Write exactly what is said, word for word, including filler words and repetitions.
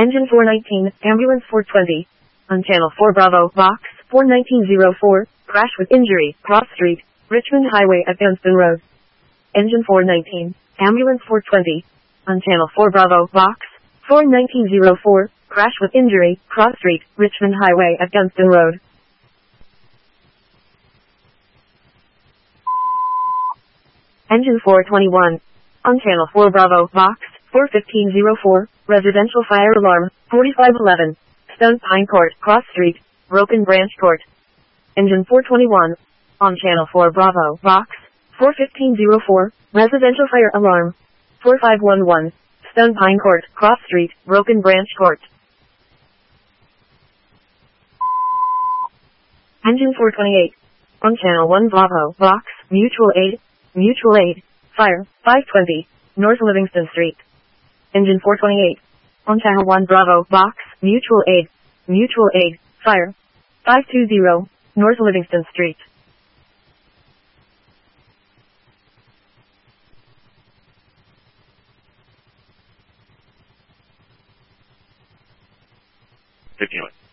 Engine four nineteen, Ambulance four twenty. On Channel four Bravo, Box four nineteen oh four, crash with injury, Cross Street, Richmond Highway at Dunstan Road. Engine four nineteen, Ambulance four twenty. On Channel four Bravo, Box four nineteen oh four, crash with injury, Cross Street, Richmond Highway at Dunstan Road. Engine four twenty-one. On Channel four Bravo, Box four fifteen oh four, residential fire alarm, forty-five eleven, Stone Pine Court, Cross Street, Broken Branch Court. Engine four twenty-one. On Channel four Bravo, Box four fifteen oh four, residential fire alarm, forty-five eleven, Stone Pine Court, Cross Street, Broken Branch Court. Engine four twenty-eight. On Channel one Bravo, Box, Mutual Aid, Mutual Aid, Fire, five twenty, North Livingston Street. Engine four twenty-eight. On Channel one Bravo, Box, Mutual Aid, Mutual Aid, Fire, five twenty, North Livingston Street. Continuing.